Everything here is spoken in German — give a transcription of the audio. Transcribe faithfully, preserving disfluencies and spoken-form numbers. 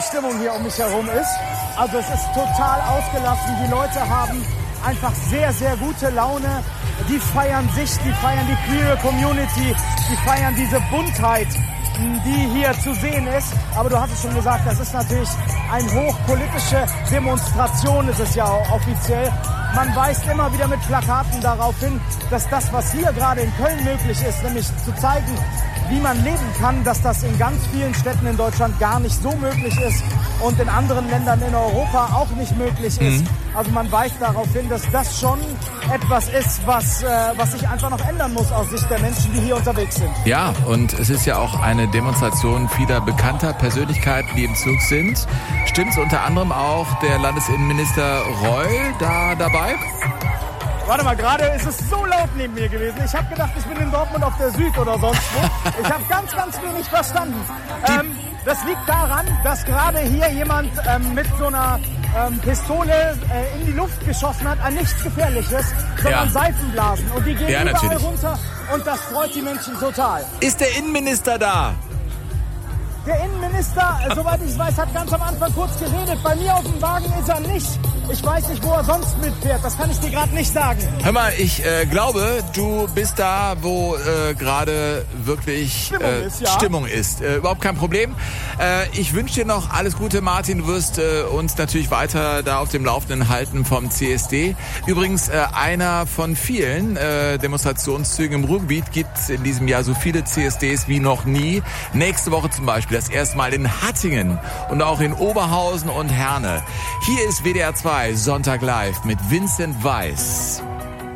die Stimmung hier um mich herum ist. Also es ist total ausgelassen. Die Leute haben einfach sehr, sehr gute Laune. Die feiern sich, die feiern die queere Community, die feiern diese Buntheit, die hier zu sehen ist. Aber du hast es schon gesagt, das ist natürlich eine hochpolitische Demonstration, ist es ja auch offiziell. Man weist immer wieder mit Plakaten darauf hin, dass das, was hier gerade in Köln möglich ist, nämlich zu zeigen, wie man leben kann, dass das in ganz vielen Städten in Deutschland gar nicht so möglich ist und in anderen Ländern in Europa auch nicht möglich ist. Mhm. Also man weist darauf hin, dass das schon etwas ist, was, äh, was sich einfach noch ändern muss aus Sicht der Menschen, die hier unterwegs sind. Ja, und es ist ja auch eine Demonstration vieler bekannter Persönlichkeiten, die im Zug sind. Stimmt's unter anderem auch der Landesinnenminister Reul da dabei? Warte mal, gerade ist es so laut neben mir gewesen. Ich habe gedacht, ich bin in Dortmund auf der Süd oder sonst wo. Ich habe ganz, ganz wenig verstanden. Ähm, das liegt daran, dass gerade hier jemand ähm, mit so einer ähm, Pistole äh, in die Luft geschossen hat, an nichts Gefährliches, sondern ja. Seifenblasen. Und die gehen ja, überall natürlich. runter und das freut die Menschen total. Ist der Innenminister da? Der Innenminister, äh, soweit ich weiß, hat ganz am Anfang kurz geredet. Bei mir auf dem Wagen ist er nicht. Ich weiß nicht, wo er sonst mitfährt. Das kann ich dir gerade nicht sagen. Hör mal, ich äh, glaube, du bist da, wo äh, gerade wirklich Stimmung äh, ist. Ja. Stimmung ist. Äh, überhaupt kein Problem. Äh, ich wünsche dir noch alles Gute, Martin. Du wirst äh, uns natürlich weiter da auf dem Laufenden halten vom C S D. Übrigens, äh, einer von vielen äh, Demonstrationszügen im Ruhrgebiet gibt es in diesem Jahr so viele C S Ds wie noch nie. Nächste Woche zum Beispiel das erste Mal in Hattingen und auch in Oberhausen und Herne. Hier ist W D R zwei Sonntag live mit Vincent Weiss.